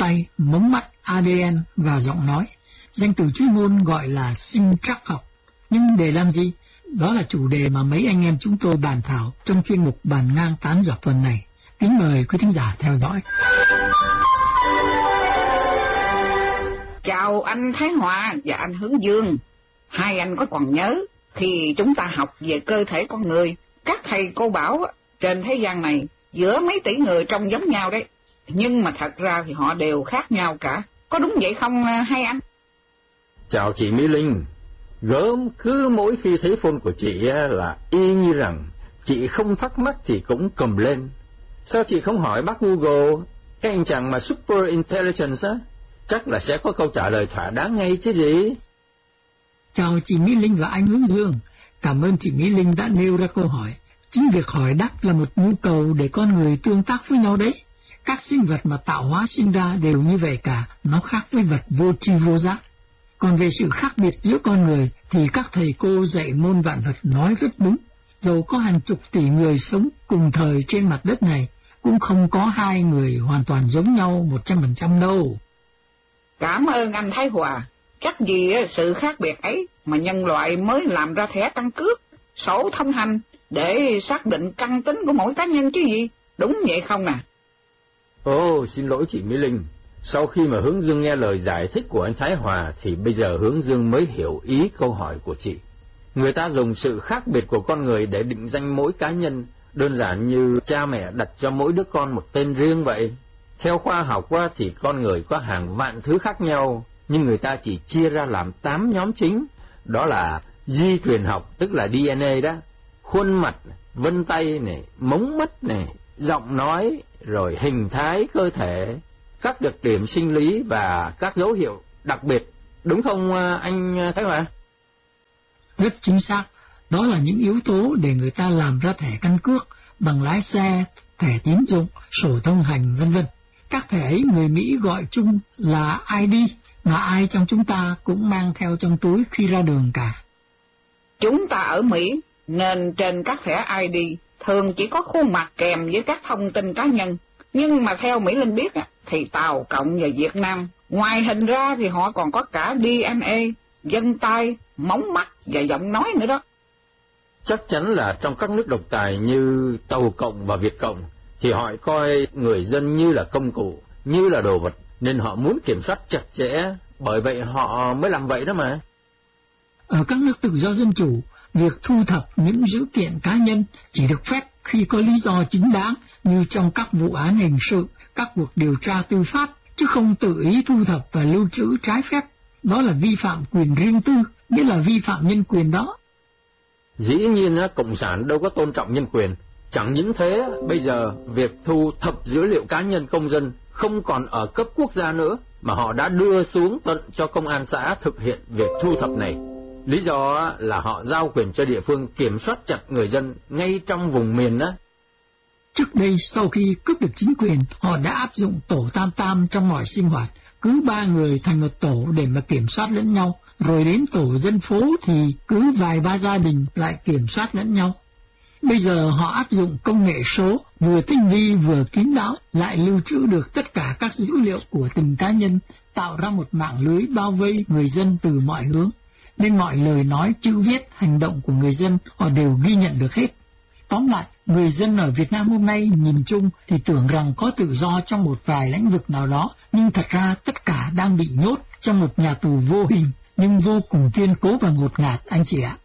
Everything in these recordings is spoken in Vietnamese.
tay, mống mắt, ADN và giọng nói. Danh từ chuyên môn gọi là sinh trắc học. Nhưng để làm gì? Đó là chủ đề mà mấy anh em chúng tôi bàn thảo trong chuyên mục Bàn ngang tán dọc tuần này. Kính mời quý thính giả theo dõi. Chào anh Thái Hòa và anh Hướng Dương. Hai anh có còn nhớ khi chúng ta học về cơ thể con người, các thầy cô bảo trên thế gian này giữa mấy tỷ người trông giống nhau đấy, nhưng mà thật ra thì họ đều khác nhau cả. Có đúng vậy không hai anh? Chào chị Mỹ Linh. Gớm cứ mỗi khi thấy phone của chị là y như rằng chị không thắc mắc thì cũng cầm lên. Sao chị không hỏi bác Google, cái anh chàng mà super intelligence á, chắc là sẽ có câu trả lời thỏa đáng ngay chứ gì. Chào chị Mỹ Linh và anh Hướng Dương. Cảm ơn chị Mỹ Linh đã nêu ra câu hỏi. Chính việc hỏi đáp là một nhu cầu để con người tương tác với nhau đấy. Các sinh vật mà tạo hóa sinh ra đều như vậy cả, nó khác với vật vô tri vô giác. Còn về sự khác biệt giữa con người thì các thầy cô dạy môn vạn vật nói rất đúng. Dầu có hàng chục tỷ người sống cùng thời trên mặt đất này, cũng không có hai người hoàn toàn giống nhau 100% đâu. Cảm ơn anh Thái Hòa. Chắc gì sự khác biệt ấy mà nhân loại mới làm ra thẻ căn cước, sổ thông hành để xác định căn tính của mỗi cá nhân chứ gì. Đúng vậy không nè? Ồ, xin lỗi chị Mỹ Linh. Sau khi mà Hướng Dương nghe lời giải thích của anh Thái Hòa thì bây giờ Hướng Dương mới hiểu ý câu hỏi của chị. Người ta dùng sự khác biệt của con người để định danh mỗi cá nhân, đơn giản như cha mẹ đặt cho mỗi đứa con một tên riêng vậy. Theo khoa học thì con người có hàng vạn thứ khác nhau, nhưng người ta chỉ chia ra làm 8 nhóm chính. Đó là di truyền học, tức là DNA đó, khuôn mặt, vân tay này, mống mắt này, giọng nói, rồi hình thái cơ thể, các đặc điểm sinh lý và các dấu hiệu đặc biệt. Đúng không anh Thái Hòa? Rất chính xác. Đó là những yếu tố để người ta làm ra thẻ căn cước, bằng lái xe, thẻ tín dụng, sổ thông hành vân vân. Các thẻ ấy người Mỹ gọi chung là ID, mà ai trong chúng ta cũng mang theo trong túi khi ra đường cả. Chúng ta ở Mỹ nên trên các thẻ ID thường chỉ có khuôn mặt kèm với các thông tin cá nhân. Nhưng mà theo Mỹ Linh biết thì Tàu Cộng và Việt Nam, ngoài hình ra thì họ còn có cả DNA, vân tay, mống mắt và giọng nói nữa đó. Chắc chắn là trong các nước độc tài như Tàu Cộng và Việt Cộng thì họ coi người dân như là công cụ, như là đồ vật, nên họ muốn kiểm soát chặt chẽ, bởi vậy họ mới làm vậy đó mà. Ở các nước tự do dân chủ, việc thu thập những dữ kiện cá nhân chỉ được phép khi có lý do chính đáng, như trong các vụ án hình sự, các cuộc điều tra tư pháp, chứ không tự ý thu thập và lưu trữ trái phép. Đó là vi phạm quyền riêng tư, nghĩa là vi phạm nhân quyền đó. Dĩ nhiên Cộng sản đâu có tôn trọng nhân quyền. Chẳng những thế, bây giờ việc thu thập dữ liệu cá nhân công dân không còn ở cấp quốc gia nữa, mà họ đã đưa xuống tận cho công an xã thực hiện việc thu thập này. Lý do là họ giao quyền cho địa phương kiểm soát chặt người dân ngay trong vùng miền đó. Trước đây, sau khi cướp được chính quyền, họ đã áp dụng tổ tam tam trong mọi sinh hoạt. Cứ 3 người thành một tổ để mà kiểm soát lẫn nhau. Rồi đến tổ dân phố thì cứ vài ba gia đình lại kiểm soát lẫn nhau. Bây giờ họ áp dụng công nghệ số, vừa tinh vi vừa kín đáo, lại lưu trữ được tất cả các dữ liệu của từng cá nhân, tạo ra một mạng lưới bao vây người dân từ mọi hướng. Nên mọi lời nói, chữ viết, hành động của người dân họ đều ghi nhận được hết. Tóm lại, người dân ở Việt Nam hôm nay nhìn chung thì tưởng rằng có tự do trong một vài lĩnh vực nào đó, nhưng thật ra tất cả đang bị nhốt trong một nhà tù vô hình, nhưng vô cùng kiên cố và ngột ngạt anh chị ạ.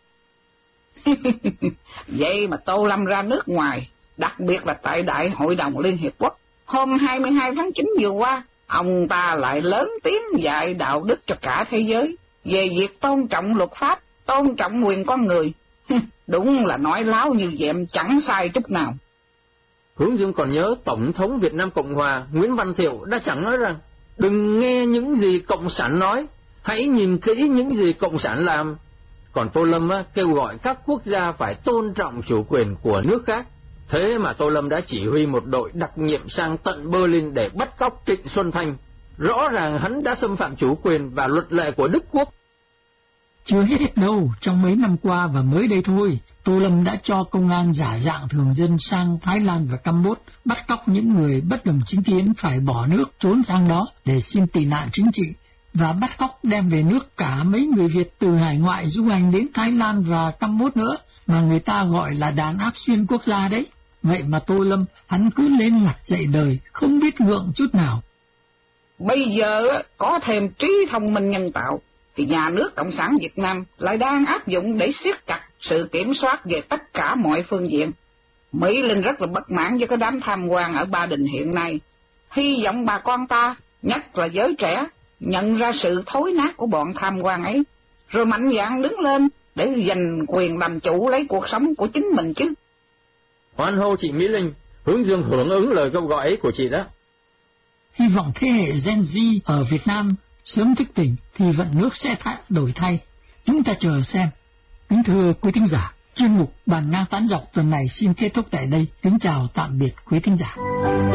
Vậy mà Tô Lâm ra nước ngoài, đặc biệt là tại Đại hội đồng Liên Hiệp Quốc, hôm 22 tháng 9 vừa qua, ông ta lại lớn tiếng dạy đạo đức cho cả thế giới về việc tôn trọng luật pháp, tôn trọng quyền con người. Đúng là nói láo như dẹm, chẳng sai chút nào. Hướng Dương còn nhớ Tổng thống Việt Nam Cộng Hòa Nguyễn Văn Thiệu đã chẳng nói rằng đừng nghe những gì Cộng sản nói, hãy nhìn kỹ những gì Cộng sản làm. Còn Tô Lâm kêu gọi các quốc gia phải tôn trọng chủ quyền của nước khác. Thế mà Tô Lâm đã chỉ huy một đội đặc nhiệm sang tận Berlin để bắt cóc Trịnh Xuân Thanh. Rõ ràng hắn đã xâm phạm chủ quyền và luật lệ của Đức Quốc. Chưa hết đâu, trong mấy năm qua và mới đây thôi, Tô Lâm đã cho công an giả dạng thường dân sang Thái Lan và Campuchia, bắt cóc những người bất đồng chính kiến phải bỏ nước trốn sang đó để xin tị nạn chính trị, và bắt cóc đem về nước cả mấy người Việt từ hải ngoại du hành đến Thái Lan và Campuchia nữa, mà người ta gọi là đàn áp xuyên quốc gia đấy. Vậy mà Tô Lâm, hắn cứ lên mặt dạy đời, không biết ngượng chút nào. Bây giờ có thêm trí thông minh nhân tạo, thì nhà nước Cộng sản Việt Nam lại đang áp dụng để siết chặt sự kiểm soát về tất cả mọi phương diện. Mỹ Linh rất là bất mãn với cái đám tham quan ở Ba Đình hiện nay. Hy vọng bà con ta, nhất là giới trẻ, nhận ra sự thối nát của bọn tham quan ấy, rồi mạnh dạn đứng lên để giành quyền làm chủ lấy cuộc sống của chính mình chứ. Hoan hô chị Mỹ Linh, Hướng Dương hưởng ứng lời kêu gọi ấy của chị đó. Hy vọng thế hệ Gen Z ở Việt Nam sớm thức tỉnh thì vận nước sẽ đổi thay. Chúng ta chờ xem. Kính thưa quý thính giả, chuyên mục Bàn ngang tán dọc tuần này xin kết thúc tại đây. Kính chào tạm biệt quý thính giả.